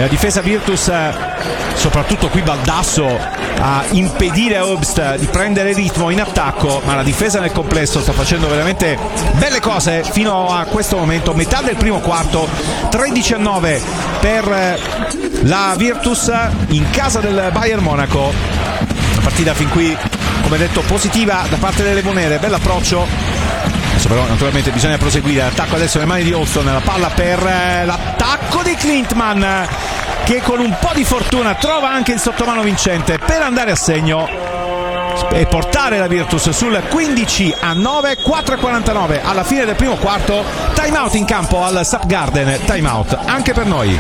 la difesa Virtus, soprattutto qui Baldasso, a impedire a Obst di prendere ritmo in attacco, ma la difesa nel complesso sta facendo veramente belle cose fino a questo momento. Metà del primo quarto, 3-19 per la Virtus in casa del Bayern Monaco. Una partita fin qui, come detto, positiva da parte delle Levonere, bell'approccio. Adesso però naturalmente bisogna proseguire l'attacco adesso nelle mani di Olston, la palla per l'attacco di Klintman, che con un po' di fortuna trova anche il sottomano vincente per andare a segno e portare la Virtus sul 15-9, 4:49 alla fine del primo quarto. Time out in campo al SAP Garden, time out anche per noi.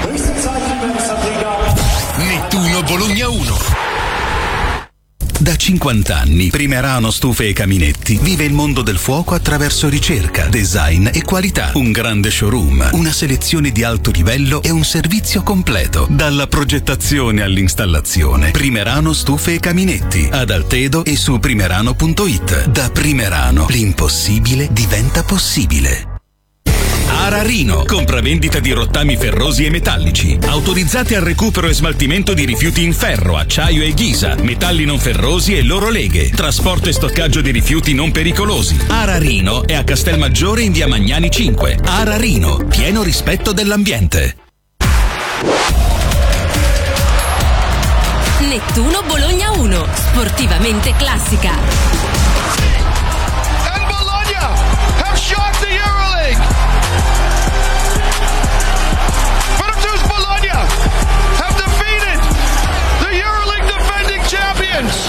Nettuno Bologna 1. Da 50 anni Primerano Stufe e Caminetti vive il mondo del fuoco attraverso ricerca, design e qualità. Un grande showroom, una selezione di alto livello e un servizio completo, dalla progettazione all'installazione. Primerano Stufe e Caminetti, ad Altedo e su primerano.it. Da Primerano l'impossibile diventa possibile. Ararino, compravendita di rottami ferrosi e metallici, autorizzati al recupero e smaltimento di rifiuti in ferro, acciaio e ghisa, metalli non ferrosi e loro leghe, trasporto e stoccaggio di rifiuti non pericolosi. Ararino è a Castelmaggiore in via Magnani 5. Ararino, pieno rispetto dell'ambiente. Nettuno Bologna 1, sportivamente classica. And Bologna have shocked the EuroLeague. Bologna have defeated the EuroLeague defending champions.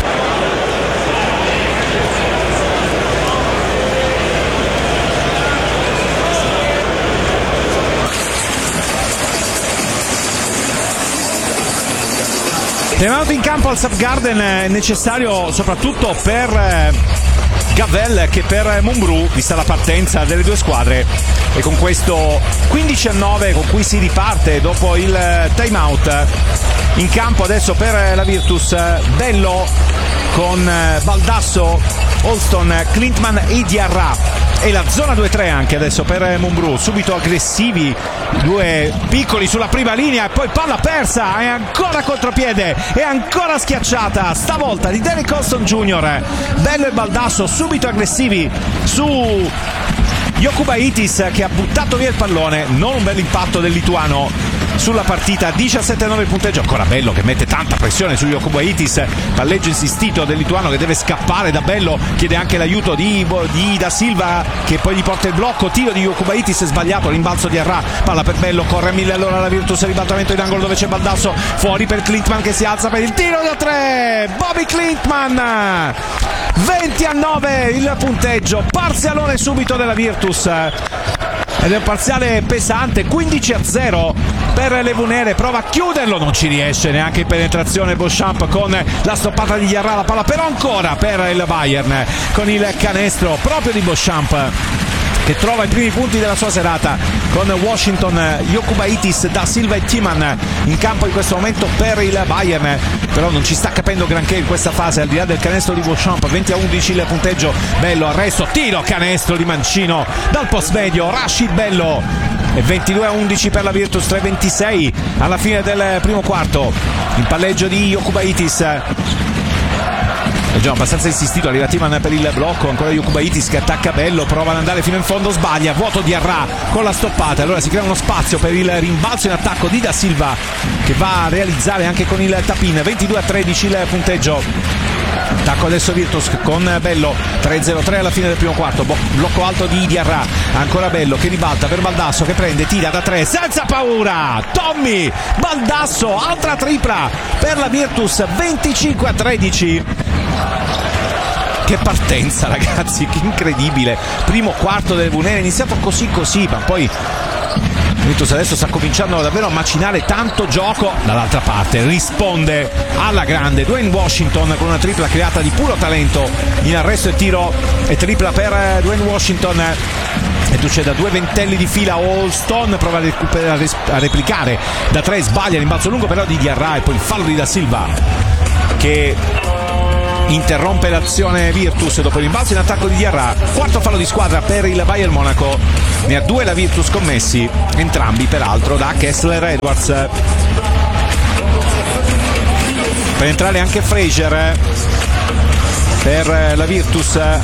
Tenuto in campo al SAP Garden è necessario soprattutto per Gavel che per Mumbrú, vista la partenza delle due squadre, e con questo 15-9 con cui si riparte dopo il time out. In campo adesso per la Virtus Bello con Baldasso, Olston, Klintman e Diarra, e la zona 2-3 anche adesso per Mumbrú, subito aggressivi, due piccoli sulla prima linea e poi palla persa, è ancora contropiede, è ancora schiacciata, stavolta di Derek Olston Jr. Bello e Baldasso subito aggressivi su Jokubaitis, che ha buttato via il pallone. Non un bel impatto del lituano sulla partita. 17-9 il punteggio, ancora Bello che mette tanta pressione su Jokubaitis, palleggio insistito del lituano che deve scappare da Bello, chiede anche l'aiuto di Da Silva che poi gli porta il blocco, tiro di Jokubaitis sbagliato, rimbalzo di Arra, palla per Bello, corre a 1000 all'ora la Virtus, ribaltamento in angolo dove c'è Baldasso, fuori per Klintman che si alza per il tiro da 3, Bobby Klintman. 20-9 il punteggio, parzialone subito della Virtus ed è un parziale pesante, 15-0 per le Levonere, prova a chiuderlo, non ci riesce neanche in penetrazione Beauchamp con la stoppata di Diarra, la palla però ancora per il Bayern con il canestro proprio di Beauchamp che trova i primi punti della sua serata con Washington, Jokubaitis, Da Silva e Timan in campo in questo momento per il Bayern, però non ci sta capendo granché in questa fase al di là del canestro di Beauchamp. 20-11 il punteggio, Bello, arresto, tiro, canestro di Mancino dal post medio, Rashid Bello, e 22-11 per la Virtus, 3-26 alla fine del primo quarto. Il palleggio di Jokubaitis, è già abbastanza insistito, arriva Timan per il blocco, ancora Jokubaitis che attacca Bello, prova ad andare fino in fondo, sbaglia, vuoto di Arra con la stoppata, allora si crea uno spazio per il rimbalzo in attacco di Da Silva che va a realizzare anche con il tap-in. 22-13 il punteggio, attacco adesso Virtus con Bello, 3-0-3 alla fine del primo quarto, blocco alto di Diarra, ancora Bello che ribalta per Baldasso che prende, tira da 3 senza paura, Tommy Baldasso, altra tripla per la Virtus, 25-13. Che partenza ragazzi, che incredibile, primo quarto delle Levonere, è iniziato così, ma poi Virtus adesso sta cominciando davvero a macinare tanto gioco. Dall'altra parte risponde alla grande Dwayne Washington con una tripla creata di puro talento in arresto e tiro, e tripla per Dwayne Washington, e tu c'è da 2 ventelli di fila. Olston prova a replicare da 3, sbaglia, rimbalzo lungo però di Diarra, e poi il fallo di Da Silva che interrompe l'azione Virtus dopo il rimbalzo in attacco di Diarra. Quarto fallo di squadra per il Bayern Monaco, ne ha 2 la Virtus commessi, entrambi peraltro da Kessler Edwards. Per entrare anche Frazier per la Virtus a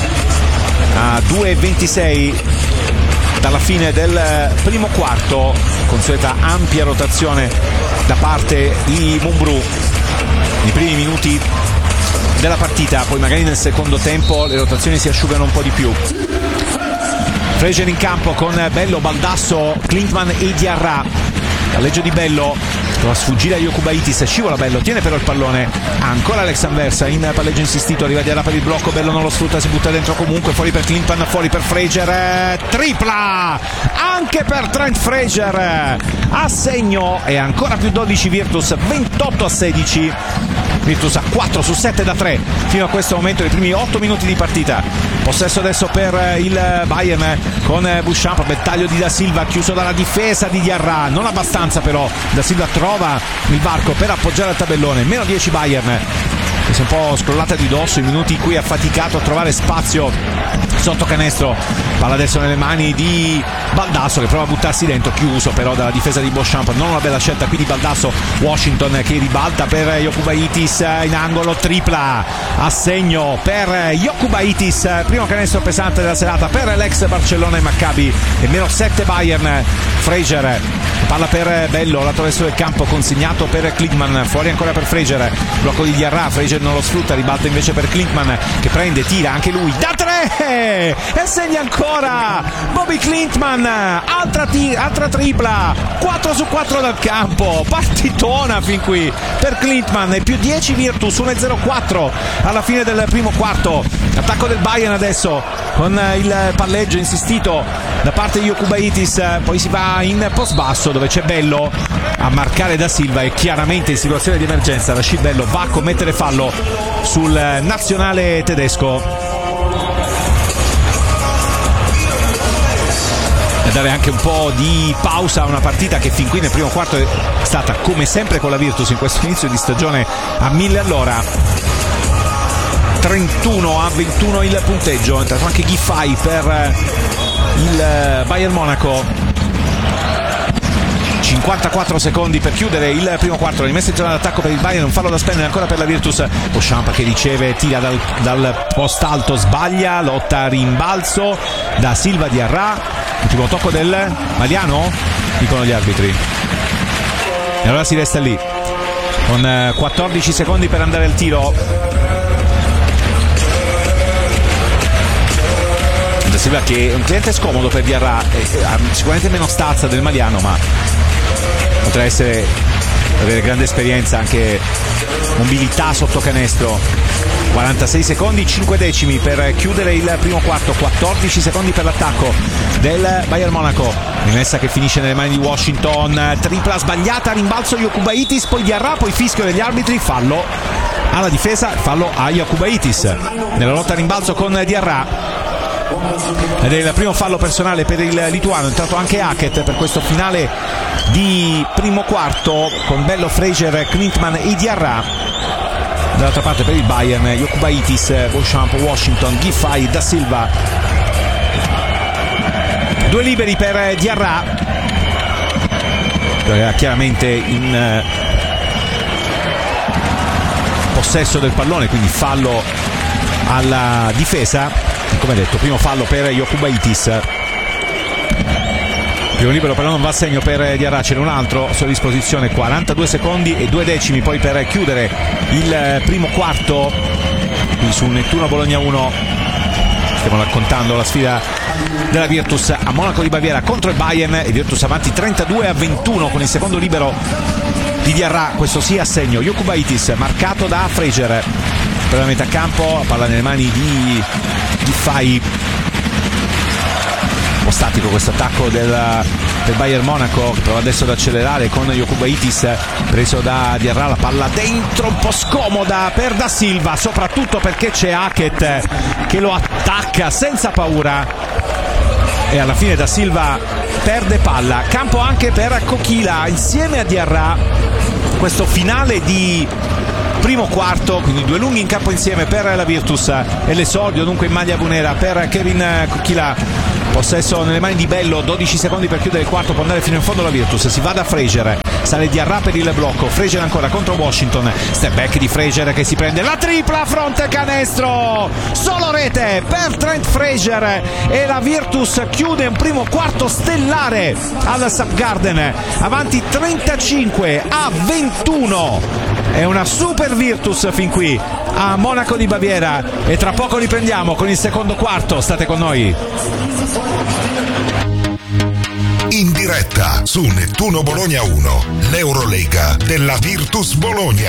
2:26 dalla fine del primo quarto, consueta ampia rotazione da parte di Mumbrú nei primi minuti della partita, poi magari nel secondo tempo le rotazioni si asciugano un po' di più. Frazier in campo con Bello, Baldasso, Klintman e Diarra. Palleggio di Bello, trova a sfuggire a Jokubaitis, scivola Bello, tiene però il pallone, ancora Alex Anversa in palleggio insistito, arriva Diarra per il blocco, Bello non lo sfrutta, si butta dentro comunque, fuori per Klintman, fuori per Frazier, tripla anche per Trent Frazier, a segno, e ancora più 12 Virtus, 28-16. Virtus a 4 su 7 da 3 fino a questo momento, nei primi 8 minuti di partita. Possesso adesso per il Bayern con Beauchamp, bersaglio di Da Silva chiuso dalla difesa di Diarra, non abbastanza però. Da Silva trova il varco per appoggiare il tabellone, meno 10 Bayern, che si è un po' scrollata di dosso, i minuti in cui ha faticato a trovare spazio sotto canestro. Palla adesso nelle mani di Baldasso che prova a buttarsi dentro, chiuso però dalla difesa di Beauchamp, non una bella scelta qui di Baldasso. Washington che ribalta per Jokubaitis in angolo, tripla a segno per Jokubaitis, primo canestro pesante della serata per l'ex Barcellona e Maccabi, e meno 7 Bayern. Frazier, palla per Bello, lato destro del campo, consegnato per Klintman, fuori ancora per Frazier, blocco di Diarra, Frazier non lo sfrutta, ribalta invece per Klintman che prende, tira anche lui da 3 e segna ancora Bobby Klintman, altra tripla, 4 su 4 dal campo, partitona fin qui per Klintman, e più 10 Virtus, 1-0-4 alla fine del primo quarto. Attacco del Bayern adesso con il palleggio insistito da parte di Jokubaitis, poi si va in post basso dove c'è Bello a marcare Da Silva, e chiaramente in situazione di emergenza Rashid Bello va a commettere fallo sul nazionale tedesco e dare anche un po' di pausa a una partita che fin qui nel primo quarto è stata, come sempre con la Virtus in questo inizio di stagione, a 1000 all'ora. 31-21 il punteggio, è entrato anche Giffey per il Bayern Monaco. 54 secondi per chiudere il primo quarto, rimessa in zona d'attacco per il Bayern, un fallo da spendere ancora per la Virtus. Beauchamp che riceve, tira dal post alto, sbaglia, lotta a rimbalzo da Silva Diarra, ultimo tocco del Maliano, dicono gli arbitri, e allora si resta lì con 14 secondi per andare al tiro. Da Silva che è un cliente scomodo per Diarra, ha sicuramente meno stazza del Maliano, ma potrà avere grande esperienza, anche mobilità sotto canestro. 46 secondi 5 decimi per chiudere il primo quarto, 14 secondi per l'attacco del Bayern Monaco. Rimessa che finisce nelle mani di Washington, tripla sbagliata, rimbalzo Jokubaitis, poi Diarra, poi fischio degli arbitri, fallo alla difesa, fallo a Jokubaitis nella lotta a rimbalzo con Diarra. Ed è il primo fallo personale per il lituano, è entrato anche Hackett per questo finale di primo quarto con Bello, Frazier, Klintman e Diarra. Dall'altra parte per il Bayern Jokubaitis, Beauchamp, Washington, Giffey, Da Silva. 2 liberi per Diarra, era chiaramente in possesso del pallone, quindi fallo alla difesa. Come detto, primo fallo per Jokubaitis, primo libero però non va a segno per Diarra, ce n'è un altro a sua disposizione. 42 secondi e 2 decimi poi per chiudere il primo quarto qui su Nettuno Bologna 1. Stiamo raccontando la sfida della Virtus a Monaco di Baviera contro il Bayern, e Virtus avanti 32-21 con il secondo libero di Diarra, questo sì a segno. Jokubaitis marcato da Frazier per la metà campo, palla nelle mani di Giffey. Un po' statico questo attacco del Bayern Monaco, che prova adesso ad accelerare con Jokubaitis preso da Diarra, la palla dentro un po' scomoda per Da Silva, soprattutto perché c'è Hackett che lo attacca senza paura, e alla fine Da Silva perde palla. Campo anche per Kokila insieme a Diarra. Questo finale di primo quarto, quindi due lunghi in campo insieme per la Virtus e l'esordio dunque in maglia bunera per Kevin Kokila. Possesso nelle mani di Bello, 12 secondi per chiudere il quarto, può andare fino in fondo la Virtus, si va da Frazier, sale Diarra per il blocco, Frazier ancora contro Washington, step back di Frazier che si prende la tripla, fronte canestro, solo rete per Trent Frazier e la Virtus chiude un primo quarto stellare al Sap Garden, avanti 35-21, è una super Virtus fin qui a Monaco di Baviera e tra poco riprendiamo con il secondo quarto, state con noi. In diretta su Nettuno Bologna 1, l'Eurolega della Virtus Bologna.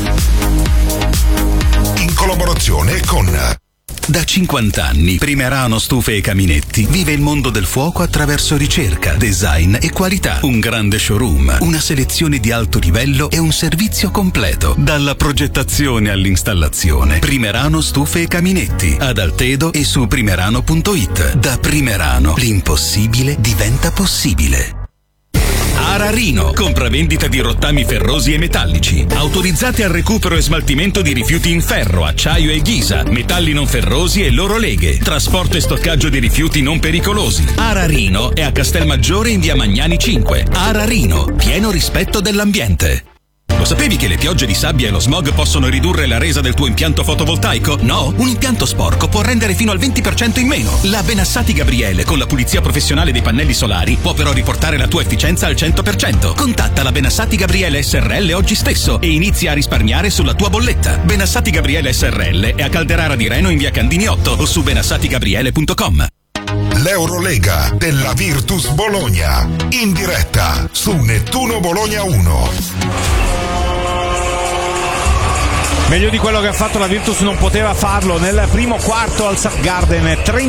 In collaborazione con... Da 50 anni Primerano Stufe e Caminetti vive il mondo del fuoco attraverso ricerca, design e qualità. Un grande showroom, una selezione di alto livello e un servizio completo, dalla progettazione all'installazione. Primerano Stufe e Caminetti, ad Altedo e su primerano.it. Da Primerano l'impossibile diventa possibile. Ararino, compravendita di rottami ferrosi e metallici, autorizzati al recupero e smaltimento di rifiuti in ferro, acciaio e ghisa, metalli non ferrosi e loro leghe, trasporto e stoccaggio di rifiuti non pericolosi. Ararino è a Castelmaggiore in via Magnani 5. Ararino, pieno rispetto dell'ambiente. Lo sapevi che le piogge di sabbia e lo smog possono ridurre la resa del tuo impianto fotovoltaico? No? Un impianto sporco può rendere fino al 20% in meno. La Benassati Gabriele, con la pulizia professionale dei pannelli solari, può però riportare la tua efficienza al 100%. Contatta la Benassati Gabriele SRL oggi stesso e inizia a risparmiare sulla tua bolletta. Benassati Gabriele SRL è a Calderara di Reno in via Candini 8 o su benassatigabriele.com. L'Eurolega della Virtus Bologna. In diretta su Nettuno Bologna 1. Meglio di quello che ha fatto la Virtus non poteva farlo nel primo quarto al Sap Garden,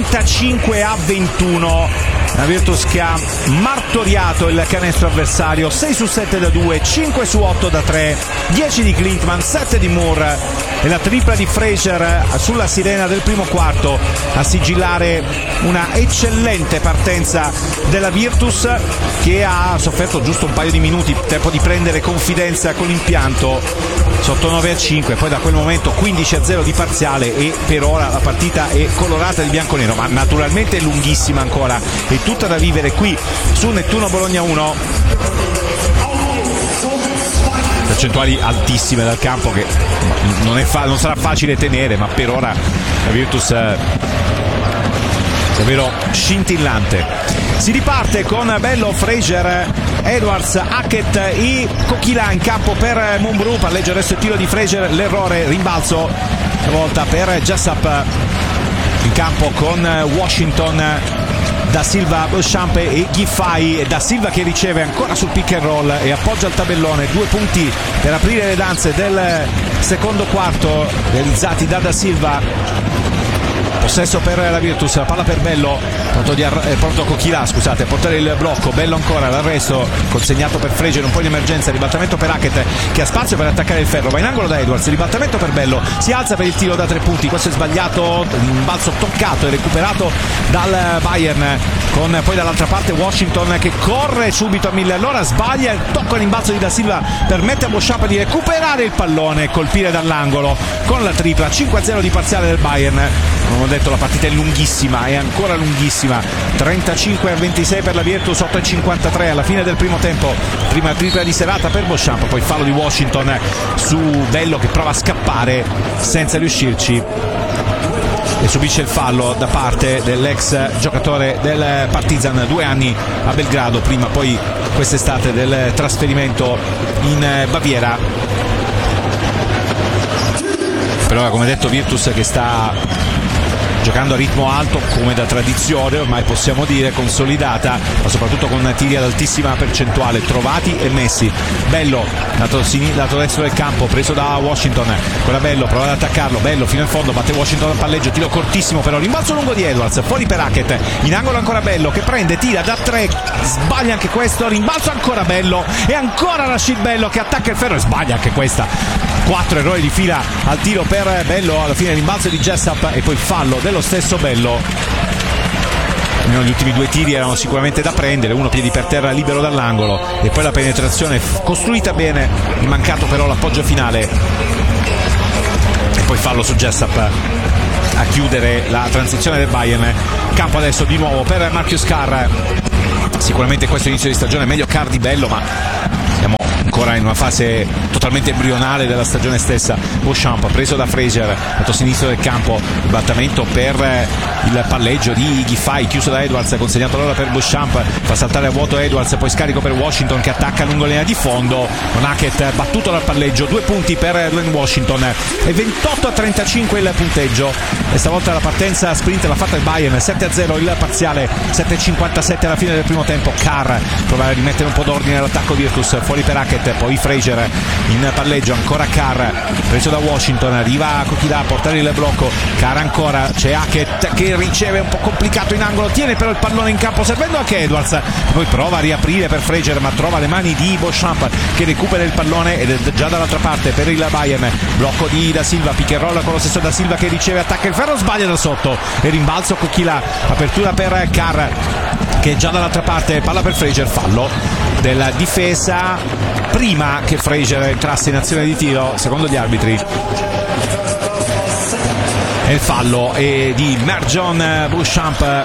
35-21. La Virtus che ha martoriato il canestro avversario, 6 su 7 da 2, 5 su 8 da 3, 10 di Klintman, 7 di Moore e la tripla di Frazier sulla sirena del primo quarto a sigillare una eccellente partenza della Virtus che ha sofferto giusto un paio di minuti, tempo di prendere confidenza con l'impianto, sotto 9-5, poi da quel momento 15-0 di parziale e per ora la partita è colorata di bianco-nero, ma naturalmente è lunghissima ancora e tutta da vivere qui su Nettuno Bologna 1. Percentuali altissime dal campo che non sarà facile tenere, ma per ora la Virtus davvero scintillante. Si riparte con Bello, Frazier, Edwards, Hackett e Kokila in campo per Mumbrú, palleggio adesso il tiro di Frazier, l'errore, rimbalzo stavolta per Jessup in campo con Washington, Da Silva, Beauchamp e Giffai. Da Silva che riceve ancora sul pick and roll e appoggia il tabellone, 2 punti per aprire le danze del secondo quarto realizzati da Silva. Possesso per la Virtus, la palla per Bello, pronto Kokila, scusate, a portare il blocco, Bello ancora, l'arresto consegnato per Frazier, un po' in emergenza, ribaltamento per Hackett che ha spazio per attaccare il ferro, va in angolo da Edwards, ribaltamento per Bello, si alza per il tiro da 3 punti, questo è sbagliato, rimbalzo toccato e recuperato dal Bayern, con poi dall'altra parte Washington che corre subito a 1000 all'ora, sbaglia, il tocco e rimbalzo di Da Silva permette a Beauchamp di recuperare il pallone e colpire dall'angolo con la tripla, 5-0 di parziale del Bayern. Come ho detto, la partita è lunghissima, è ancora lunghissima, 35-26 per la Virtus, 8-53 alla fine del primo tempo, prima tripla di serata per Beauchamp, poi fallo di Washington su Bello che prova a scappare senza riuscirci e subisce il fallo da parte dell'ex giocatore del Partizan, 2 anni a Belgrado, prima poi quest'estate del trasferimento in Baviera. Per ora, come detto, Virtus che sta giocando a ritmo alto come da tradizione, ormai possiamo dire consolidata, ma soprattutto con tiri ad altissima percentuale trovati e messi. Bello lato destro del campo, preso da Washington, ancora Bello, prova ad attaccarlo, Bello fino in fondo, batte Washington al palleggio, tiro cortissimo però, rimbalzo lungo di Edwards, fuori per Hackett, in angolo ancora Bello che prende, tira da 3, sbaglia anche questo, rimbalzo ancora Bello e ancora Rashid Bello che attacca il ferro e sbaglia anche questa. 4 errori di fila al tiro per Bello, alla fine rimbalzo di Jessup e poi fallo dello stesso Bello. Gli ultimi due tiri erano sicuramente da prendere, uno piedi per terra libero dall'angolo e poi la penetrazione costruita bene, mancato però l'appoggio finale e poi fallo su Jessup a chiudere la transizione del Bayern. Campo adesso di nuovo per Marcus Carr, sicuramente questo inizio di stagione è meglio Carr di Bello, ma siamo ancora in una fase totalmente embrionale della stagione stessa. Beauchamp preso da Frazier, lato sinistro del campo, il battamento per il palleggio di Giffey, chiuso da Edwards, consegnato allora per Beauchamp, fa saltare a vuoto Edwards, poi scarico per Washington che attacca lungo linea di fondo, con Hackett battuto dal palleggio, 2 punti per Dwayne Washington e 28-35 il punteggio, e stavolta la partenza sprint l'ha fatta il Bayern, 7-0 il parziale, 7-57 alla fine del primo tempo. Carr provare a rimettere un po' d'ordine all'attacco Virtus, fuori per Hackett, poi Frazier in palleggio, ancora Carr preso da Washington, arriva Coquilà a portare il blocco, Carr ancora, c'è Hackett che riceve un po' complicato in angolo, tiene però il pallone in campo servendo anche Edwards, poi prova a riaprire per Frazier ma trova le mani di Beauchamp che recupera il pallone ed è già dall'altra parte per il Bayern. Blocco di Da Silva, pick and roll con lo stesso Da Silva che riceve, attacca il ferro, sbaglia da sotto e rimbalzo Coquilà, apertura per Carr che è già dall'altra parte, palla per Frazier, fallo della difesa prima che Frazier entrasse in azione di tiro, secondo gli arbitri. E il fallo è di Marjon Beauchamp,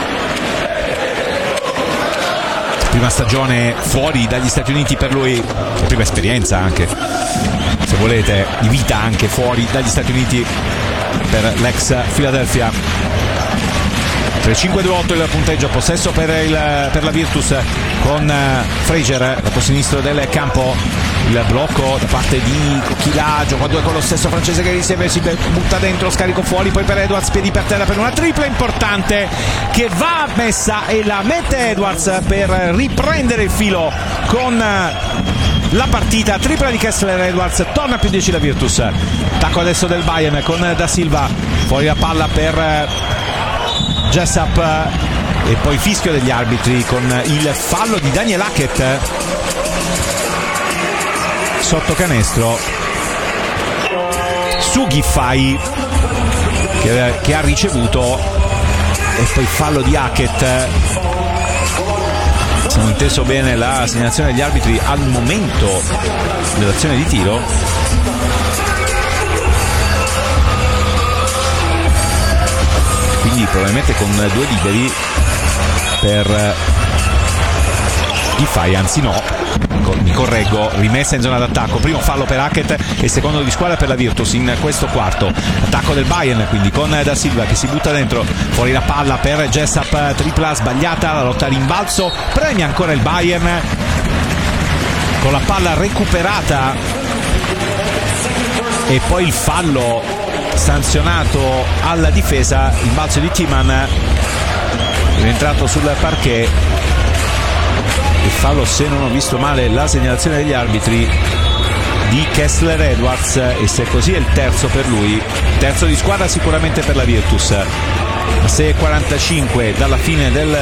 prima stagione fuori dagli Stati Uniti per lui, prima esperienza anche, se volete, di vita anche fuori dagli Stati Uniti per l'ex Philadelphia. 3-5-2-8 il punteggio, possesso per la Virtus con Frazier lato sinistro del campo, il blocco da parte di Coquilà, gioca a 2 con lo stesso francese che riceve, si butta dentro, scarico fuori poi per Edwards, piedi per terra per una tripla importante che va messa e la mette Edwards per riprendere il filo con la partita, tripla di Kessler Edwards, torna più 10 la Virtus. Attacco adesso del Bayern con Da Silva, fuori la palla per Jessup e poi fischio degli arbitri con il fallo di Daniel Hackett sotto canestro su Giffey che ha ricevuto, e poi fallo di Hackett. Se non inteso bene la segnalazione degli arbitri al momento dell'azione di tiro, quindi probabilmente con 2 liberi per Giffey, anzi no, mi correggo, rimessa in zona d'attacco, primo fallo per Hackett e secondo di squadra per la Virtus in questo quarto. Attacco del Bayern quindi con Da Silva che si butta dentro, fuori la palla per Jessup, tripla sbagliata, la lotta a rimbalzo, premia ancora il Bayern con la palla recuperata e poi il fallo sanzionato alla difesa, il balzo di Timan rientrato sul parquet. Il fallo, se non ho visto male la segnalazione degli arbitri, di Kessler Edwards, e se così è il terzo per lui, terzo di squadra sicuramente per la Virtus. A 6:45 dalla fine del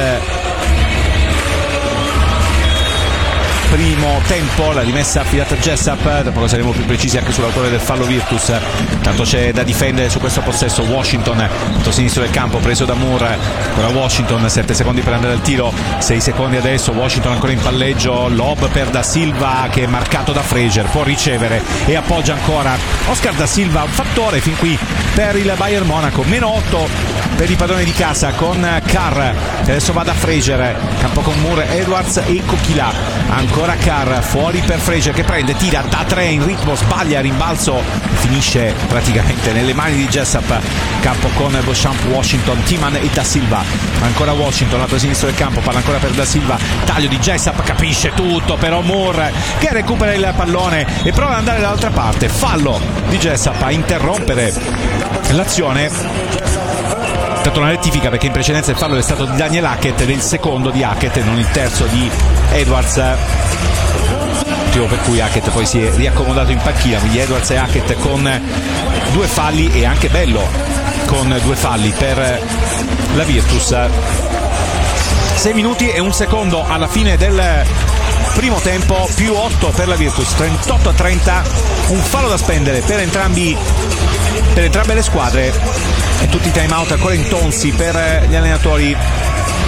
primo tempo, la rimessa affidata a Jessup, dopo saremo più precisi anche sull'autore del fallo Virtus. Tanto c'è da difendere su questo possesso. Washington, lato sinistro del campo, preso da Moore, ancora Washington, 7 secondi per andare al tiro, 6 secondi adesso, Washington ancora in palleggio, lob per Da Silva che è marcato da Frazier, può ricevere e appoggia ancora Oscar Da Silva, un fattore fin qui per il Bayern Monaco, -8 per i padroni di casa con Carr che adesso va da Frazier, campo con Moore, Edwards e Coquilà, ancora Carr fuori per Frazier che prende, tira da 3 in ritmo, sbaglia, rimbalzo, finisce praticamente nelle mani di Jessup, campo con Beauchamp, Washington, Timan e Da Silva, ancora Washington lato sinistro del campo, palla ancora per Da Silva, taglio di Jessup, capisce tutto però Moore che recupera il pallone e prova ad andare dall'altra parte, fallo di Jessup a interrompere l'azione. Tanto una rettifica perché in precedenza il fallo è stato di Daniel Hackett ed è il secondo di Hackett e non il terzo di Edwards, motivo per cui Hackett poi si è riaccomodato in panchina, quindi Edwards e Hackett con 2 falli e anche Bello con 2 falli per la Virtus. 6 minuti e un secondo alla fine del primo tempo, più 8 per la Virtus, 38-30, un fallo da spendere per entrambe le squadre e tutti i time out ancora intonsi per gli allenatori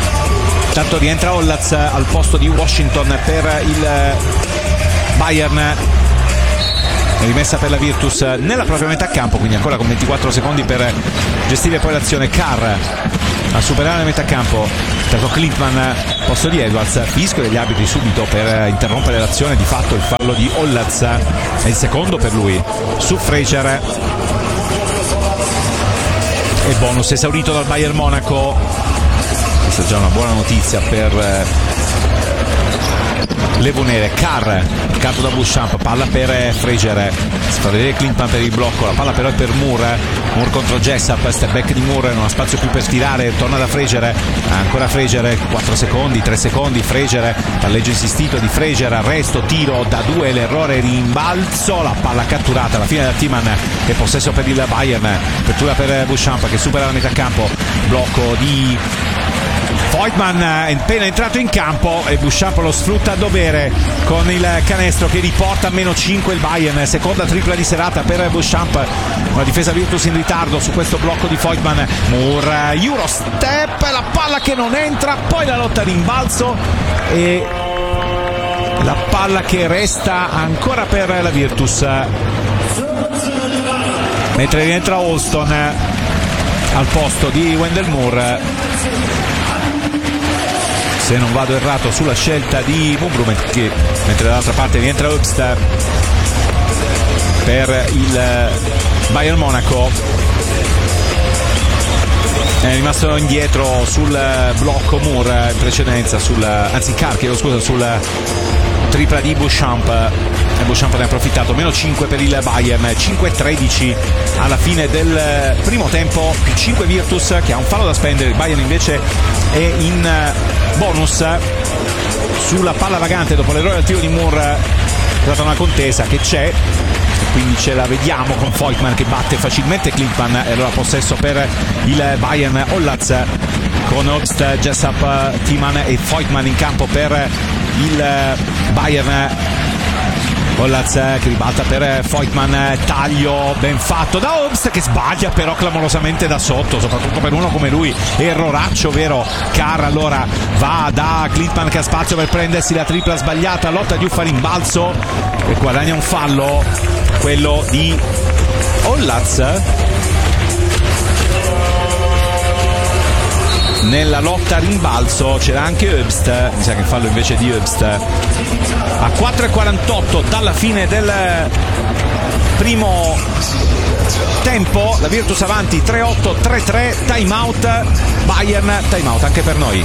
Tanto rientra Ollaz al posto di Washington per il Bayern. Rimessa per la Virtus nella propria metà campo, quindi ancora con 24 secondi per gestire poi l'azione. Carr a superare la metà campo, intanto Klintman posto di Edwards, fischio degli arbitri subito per interrompere l'azione. Di fatto il fallo di Ollaz è il secondo per lui su Frazier, e bonus esaurito dal Bayern Monaco. Questa è già una buona notizia per le Vonere. Carr, marcato da Beauchamp, palla per Frazier, si fa vedere Klintman per il blocco, la palla però è per Moore contro Jessup, step back di Moore, non ha spazio più per tirare, torna da Frazier, ancora Frazier, 4 secondi, 3 secondi, Frazier, palleggio insistito di Frazier, arresto, tiro da 2, l'errore, rimbalzo, la palla catturata alla fine da Tiemann e possesso per il Bayern. Apertura per Beauchamp che supera la metà campo, blocco di Voigtmann è appena entrato in campo e Beauchamp lo sfrutta a dovere con il canestro che riporta a -5 il Bayern. Seconda tripla di serata per Beauchamp, una difesa Virtus in ritardo su questo blocco di Voigtmann. Moore, Eurostep, la palla che non entra, poi la lotta a rimbalzo e la palla che resta ancora per la Virtus, mentre rientra Alston al posto di Wendell Moore, se non vado errato sulla scelta di Mumbrú, mentre dall'altra parte rientra Obst per il Bayern Monaco. È rimasto indietro sul blocco Moore in precedenza, Carr, sul tripla di Beauchamp, e Beauchamp ne ha approfittato. -5 per il Bayern, 5-13 alla fine del primo tempo, più 5 Virtus che ha un fallo da spendere. Il Bayern invece è in bonus sulla palla vagante dopo l'errore al tiro di Moore. È stata una contesa che c'è, quindi ce la vediamo con Voigtmann che batte facilmente Klintman, e allora possesso per il Bayern. Ollaz con Obst, Jessup, Tiemann e Voigtmann in campo per il Bayern. Ollaz che ribalta per Voigtmann, taglio ben fatto da Obst che sbaglia però clamorosamente da sotto, soprattutto per uno come lui, erroraccio vero. Carr allora va da Klintman che ha spazio per prendersi la tripla sbagliata, lotta di uffa rimbalzo e guadagna un fallo, quello di Ollaz. Nella lotta a rimbalzo c'era anche Obst, mi sa che il fallo invece di Obst. A 4:48 dalla fine del primo tempo, la Virtus avanti 3-8, 3-3, time out Bayern, time out anche per noi.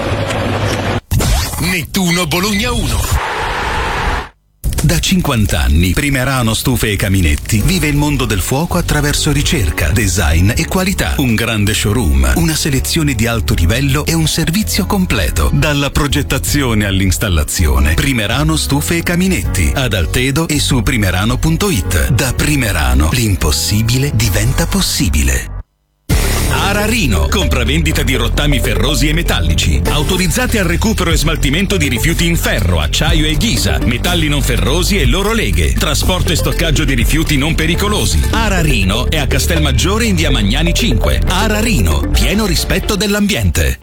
Nettuno Bologna 1. Da 50 anni Primerano Stufe e Caminetti vive il mondo del fuoco attraverso ricerca, design e qualità. Un grande showroom, una selezione di alto livello e un servizio completo. Dalla progettazione all'installazione. Primerano Stufe e Caminetti, ad Altedo e su primerano.it. Da Primerano l'impossibile diventa possibile. Ararino, compravendita di rottami ferrosi e metallici, autorizzati al recupero e smaltimento di rifiuti in ferro, acciaio e ghisa, metalli non ferrosi e loro leghe, trasporto e stoccaggio di rifiuti non pericolosi. Ararino è a Castelmaggiore in via Magnani 5. Ararino, pieno rispetto dell'ambiente.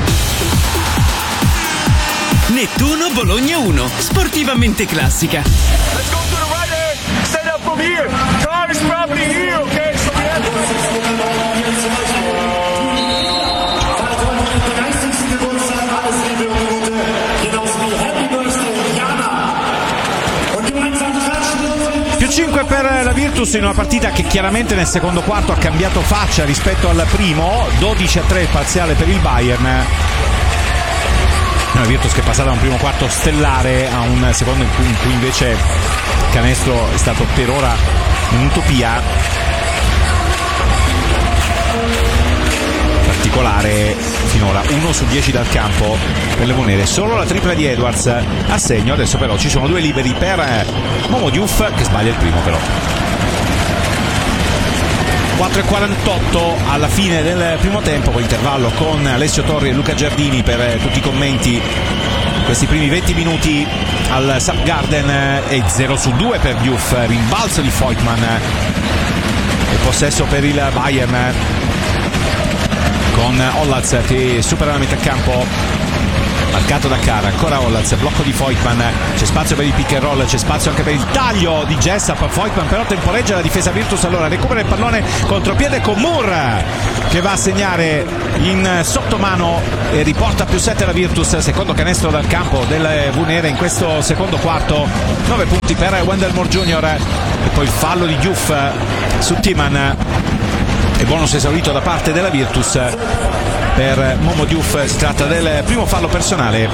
Nettuno Bologna 1, sportivamente classica. Let's go to the right hand. Set up from here. Car is probably here, okay? So we have Più 5 per la Virtus in una partita che chiaramente nel secondo quarto ha cambiato faccia rispetto al primo. 12-3 il parziale per il Bayern. Una Virtus che è passata da un primo quarto stellare a un secondo in cui invece il canestro è stato per ora un'utopia. Particolare finora 1 su 10 dal campo per le Monere, solo la tripla di Edwards a segno. Adesso però ci sono due liberi per Momo Diouf che sbaglia il primo però. 4:48 alla fine del primo tempo, con intervallo con Alessio Torri e Luca Giardini per tutti i commenti. Questi primi 20 minuti al Sap Garden e 0 su 2 per Diouf, rimbalzo di Voigtmann e possesso per il Bayern con Ollaz che supera la metà campo. marcato da Carr, ancora Hollaz, blocco di Voigtmann, c'è spazio per il pick and roll, c'è spazio anche per il taglio di Jessup. Voigtmann però temporeggia la difesa Virtus, allora recupera il pallone, contropiede con Moore che va a segnare in sottomano e riporta +7 la Virtus, secondo canestro dal campo del Vunere in questo secondo quarto. 9 punti per Wendell Moore Jr. e poi il fallo di Diouf su Timan e bonus esaurito da parte della Virtus per Momo Diouf. Si tratta del primo fallo personale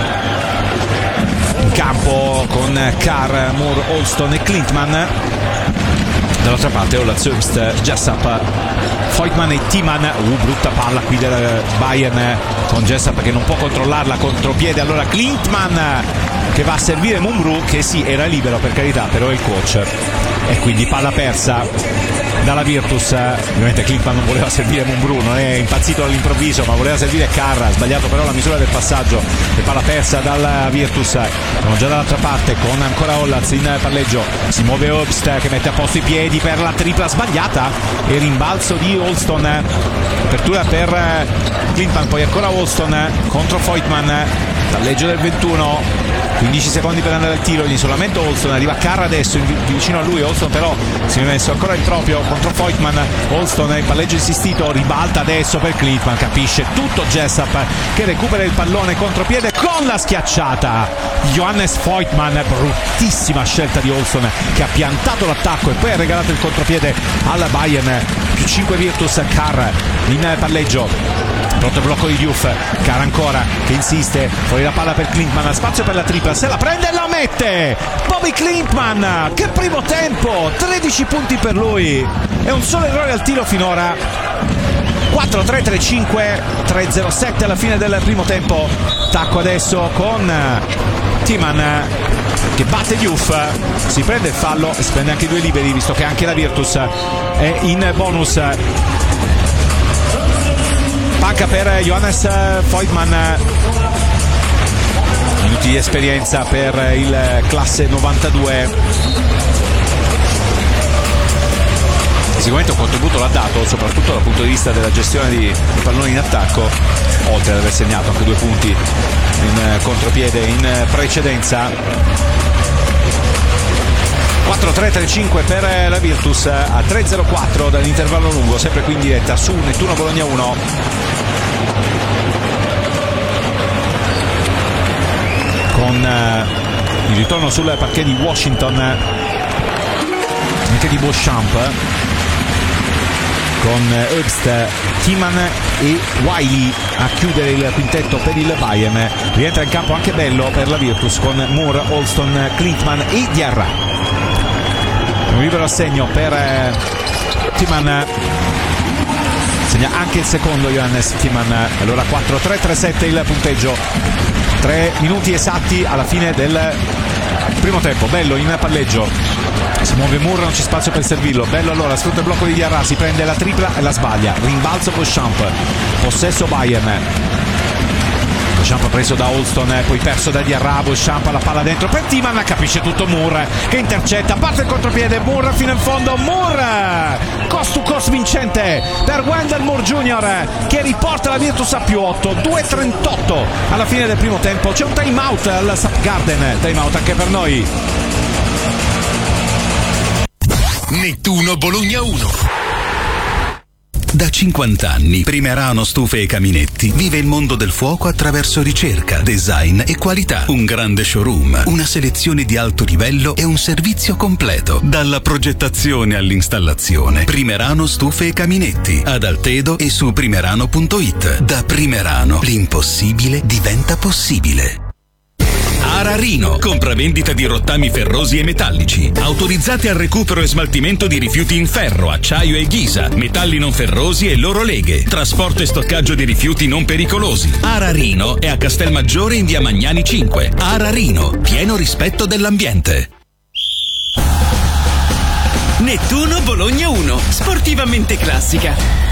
in campo con Carr, Moore, Alston e Klintman. Dall'altra parte Hollaz, Herbst, Jessup, Voigtmann e Timan. Brutta palla qui del Bayern con Jessup che non può controllarla, contropiede allora Klintman che va a servire Mumbrú, che sì, era libero per carità, però è il coach e quindi palla persa dalla Virtus. Ovviamente Klintman non voleva servire Mumbrú, non è impazzito all'improvviso, ma voleva servire Carr, ha sbagliato però la misura del passaggio e palla persa dalla Virtus. Siamo già dall'altra parte con ancora Hollaz in palleggio, si muove Herbst che mette a posto i piedi per la tripla sbagliata e rimbalzo di Alston, apertura per Klintman, poi ancora Alston contro Voigtmann, palleggio del 21, 15 secondi per andare al tiro, in isolamento Alston, arriva Carr adesso vicino a lui, Alston però si è messo ancora in proprio contro Voigtmann. Alston in palleggio insistito, ribalta adesso per Klintman, capisce tutto Jessup che recupera il pallone, contropiede con la schiacciata Johannes Voigtmann, bruttissima scelta di Alston che ha piantato l'attacco e poi ha regalato il contropiede alla Bayern. +5 Virtus, Carr in palleggio, pronto il blocco di Diouf, Carr ancora che insiste, fuori la palla per Klintman, spazio per la tripla, se la prende e la mette Bobby Klintman, che primo tempo, 13 punti per lui, è un solo errore al tiro finora. 4-3-3-5, 3-0-7 alla fine del primo tempo. Tacco adesso con Timan che batte Diouf, si prende il fallo e si prende anche i 2 liberi, visto che anche la Virtus è in bonus. Panca per Johannes Voigtmann, minuti di esperienza per il classe 92. Sicuramente un contributo l'ha dato, soprattutto dal punto di vista della gestione di palloni in attacco, oltre ad aver segnato anche 2 punti in contropiede in precedenza. 4-3-3-5 per la Virtus a 3-0-4 dall'intervallo lungo, sempre qui in diretta su Nettuno Bologna 1. Con il ritorno sul parquet di Washington, anche di Beauchamp, con Herbst, Timan e Wiley a chiudere il quintetto per il Bayern. Rientra in campo anche Bello per la Virtus con Moore, Alston, Klintman e Diarra. Un libero assegno per Timan, segna anche il secondo Johannes Timan. Allora 4-3-3-7 il punteggio, 3 minuti esatti alla fine del primo tempo. Bello in palleggio, si muove Moore, non c'è spazio per servirlo. Bello allora sfrutta il blocco di Diarra, si prende la tripla e la sbaglia, rimbalzo Beauchamp, possesso Bayern. Beauchamp preso da Alston, poi perso da Diarra. Beauchamp la palla dentro per Timan, capisce tutto Moore che intercetta, parte il contropiede, Moore fino in fondo, Moore cost to cost vincente per Wendell Moore Jr. che riporta la Virtus a +8, 2:38 alla fine del primo tempo. C'è un time out al Sup Garden, time out anche per noi. Nettuno Bologna 1. Da 50 anni Primerano Stufe e Caminetti vive il mondo del fuoco attraverso ricerca, design e qualità. Un grande showroom, una selezione di alto livello e un servizio completo. Dalla progettazione all'installazione. Primerano Stufe e Caminetti ad Altedo e su primerano.it. Da Primerano l'impossibile diventa possibile. Ararino, compravendita di rottami ferrosi e metallici, autorizzati al recupero e smaltimento di rifiuti in ferro, acciaio e ghisa, metalli non ferrosi e loro leghe, trasporto e stoccaggio di rifiuti non pericolosi. Ararino è a Castelmaggiore in via Magnani 5. Ararino, pieno rispetto dell'ambiente. Nettuno Bologna 1, sportivamente classica.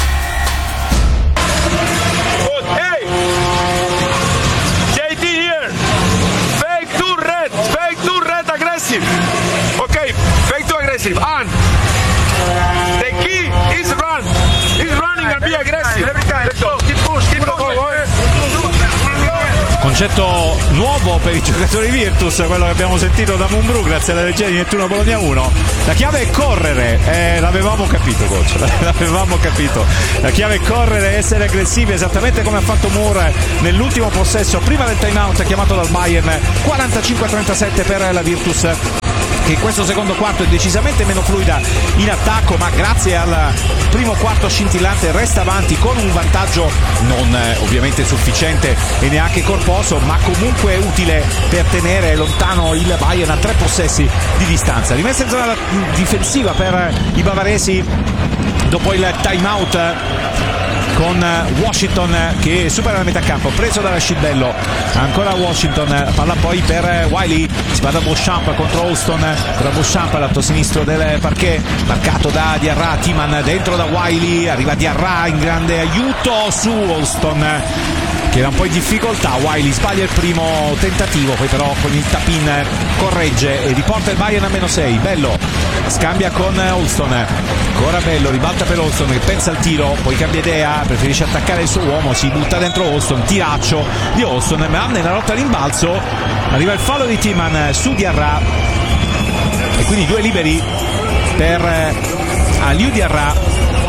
Okay, fake to aggressive. And the key is run. Is running and be aggressive. Every time. Let's go. Keep push. Keep going. Con Concetto nuovo per i giocatori Virtus, quello che abbiamo sentito da Mumbrú grazie alla regia di Nettuno Bologna 1. La chiave è correre, l'avevamo capito, coach, l'avevamo capito. La chiave è correre, essere aggressivi, esattamente come ha fatto Moore nell'ultimo possesso prima del time out chiamato dal Bayern. 45-37 per la Virtus, che in questo secondo quarto è decisamente meno fluida in attacco, ma grazie al primo quarto scintillante resta avanti con un vantaggio non ovviamente sufficiente e neanche corposo, ma comunque utile per tenere lontano il Bayern a 3 possessi di distanza. Rimessa in zona difensiva per i bavaresi dopo il time out, con Washington che supera la metà campo, preso da Rashid Bello. Ancora Washington, palla poi per Wiley, si va da Beauchamp contro Alston, tra Beauchamp lato sinistro del parquet, marcato da Diarra. Timan dentro da Wiley, arriva Diarra in grande aiuto su Alston che era un po' in difficoltà. Wiley sbaglia il primo tentativo, poi però con il tap-in corregge e riporta il Bayern a -6. Bello scambia con Alston, ancora Bello, ribalta per Alston che pensa al tiro, poi cambia idea, preferisce attaccare il suo uomo, si butta dentro Alston, tiraccio di Alston, ma nella lotta all'imbalzo arriva il fallo di Timan su Diarra e quindi 2 liberi per Aliou Diarra.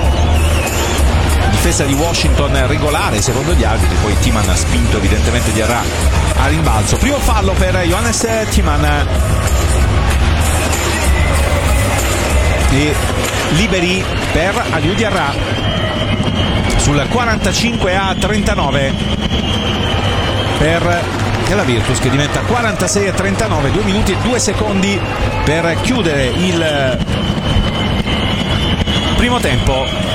Difesa di Washington regolare secondo gli arbitri, poi Timan ha spinto evidentemente Diarra a rimbalzo. Primo fallo per Johannes Timan e liberi per Aliou Diarra sul 45-39 per la Virtus, che diventa 46-39, 2 minuti e 2 secondi per chiudere il primo tempo.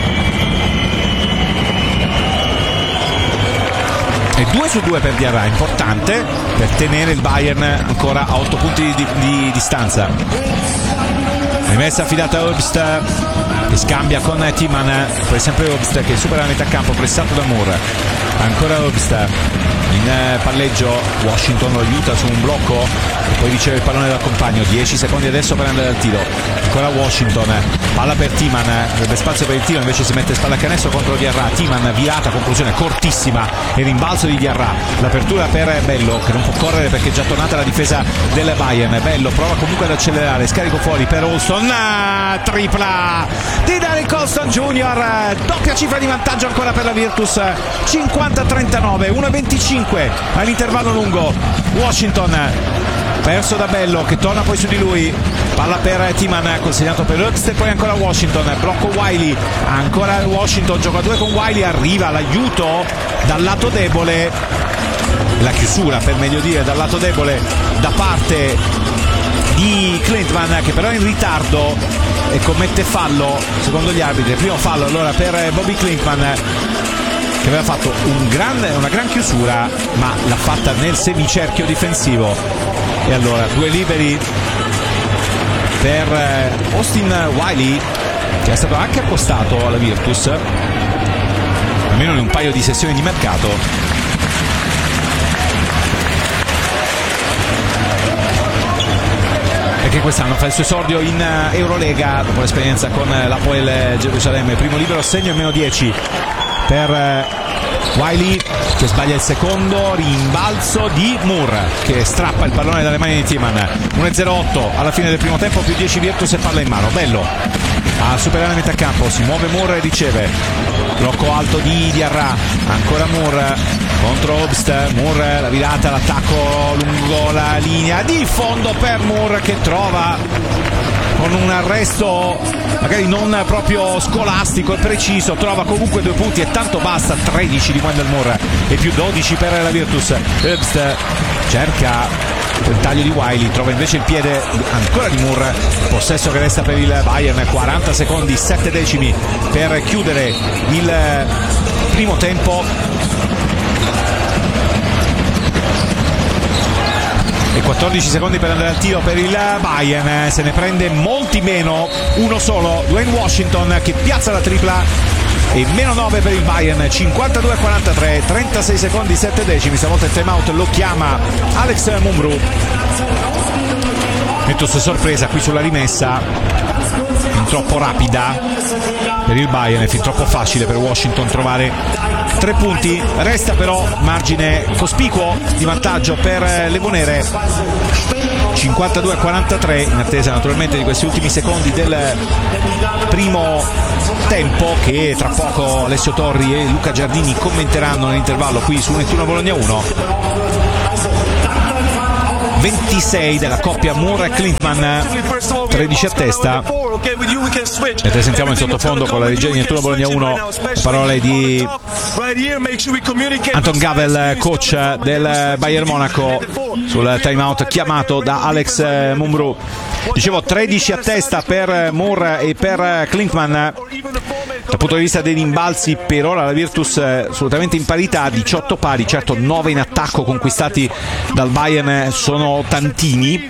E 2 su 2 per Diarra, importante per tenere il Bayern ancora a 8 punti di distanza. Rimessa affidata a Obst che scambia con Timan, poi sempre Obst che supera la metà campo, pressato da Moore. Ancora Obst in palleggio, Washington lo aiuta su un blocco e poi riceve il pallone dal compagno. 10 secondi adesso per andare al tiro. Ancora Washington, palla per Timan, avrebbe spazio per il tiro, invece si mette spalla a canestro contro Diarra. Timan virata, conclusione cortissima e rimbalzo di Diarra. L'apertura per Bello che non può correre perché è già tornata la difesa del Bayern. Bello prova comunque ad accelerare, scarico fuori per Alston, tripla di Derrick Alston Jr., doppia cifra di vantaggio ancora per la Virtus, 50-39, 1-25 all'intervallo lungo. Washington perso da Bello che torna poi su di lui, palla per Timan consegnato per Obst e poi ancora Washington, blocco Wiley, ancora Washington, gioca a 2 con Wiley, arriva l'aiuto dal lato debole, la chiusura per meglio dire dal lato debole da parte di Klintman, che però è in ritardo e commette fallo secondo gli arbitri. Primo fallo allora per Bobby Klintman, che aveva fatto una gran chiusura ma l'ha fatta nel semicerchio difensivo. E allora 2 liberi per Austin Wiley, che è stato anche accostato alla Virtus almeno in un paio di sessioni di mercato. Che quest'anno fa il suo esordio in Eurolega dopo l'esperienza con l'Hapoel Gerusalemme. Primo libero, segno -10 per Wiley che sbaglia il secondo, rimbalzo di Moore che strappa il pallone dalle mani di Timan. 1-0-8 alla fine del primo tempo, più 10 Virtus e palla in mano. Bello a superare metà campo, si muove Moore e riceve, blocco alto di Diarra, ancora Moore contro Obst. Moore, la virata, l'attacco lungo la linea di fondo per Moore che trova con un arresto magari non proprio scolastico e preciso, trova comunque 2 punti e tanto basta. 13 di Wendell Moore e più 12 per la Virtus. Obst cerca il taglio di Wiley, trova invece il piede ancora di Moore, possesso che resta per il Bayern. 40 secondi 7 decimi per chiudere il primo tempo e 14 secondi per andare al tiro per il Bayern. Se ne prende molti meno, uno solo, Dwayne Washington, che piazza la tripla e -9 per il Bayern. 52-43, 36 secondi 7 decimi. Stavolta il timeout lo chiama Alex Mumbrú. Virtus sorpresa qui sulla rimessa, fin troppo rapida per il Bayern e fin troppo facile per Washington trovare 3 punti, resta però margine cospicuo di vantaggio per le Bonere, 52-43, in attesa naturalmente di questi ultimi secondi del primo tempo che tra poco Alessio Torri e Luca Giardini commenteranno nell'intervallo qui su Nettuno Bologna 1. 26 della coppia Moore-Klintman, 13 a testa. Mentre sentiamo in sottofondo con la regia di Nettuno Bologna 1 le parole di Anton Gavel, coach del Bayern Monaco, sul timeout chiamato da Alex Mumbrú. Dicevo 13 a testa per Moore e per Klintman. Dal punto di vista dei rimbalzi per ora la Virtus assolutamente in parità, 18 pari, certo 9 in attacco conquistati dal Bayern sono tantini,